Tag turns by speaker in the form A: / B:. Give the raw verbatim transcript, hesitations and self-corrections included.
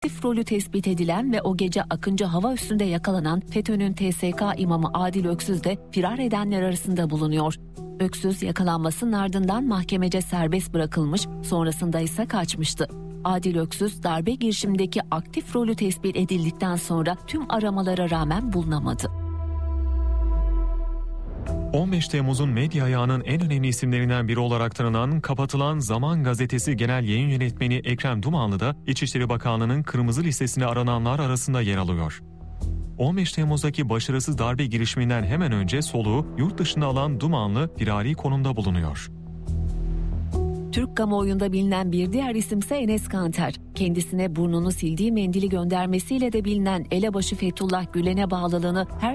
A: aktif rolü tespit edilen ve o gece Akıncı hava üssünde yakalanan FETÖ'nün T S K imamı Adil Öksüz de firar edenler arasında bulunuyor. Öksüz yakalanmasının ardından mahkemece serbest bırakılmış, sonrasında ise kaçmıştı. Adil Öksüz darbe girişimindeki aktif rolü tespit edildikten sonra tüm aramalara rağmen bulunamadı.
B: on beş Temmuz'un medya ayağının en önemli isimlerinden biri olarak tanınan kapatılan Zaman Gazetesi Genel Yayın Yönetmeni Ekrem Dumanlı da İçişleri Bakanlığı'nın kırmızı listesine arananlar arasında yer alıyor. on beş Temmuz'daki başarısız darbe girişiminden hemen önce soluğu yurt dışına alan Dumanlı firari konumda bulunuyor.
A: Türk kamuoyunda bilinen bir diğer isimse Enes Kanter. Kendisine burnunu sildiği mendili göndermesiyle de bilinen elebaşı Fethullah Gülen'e bağlılığını her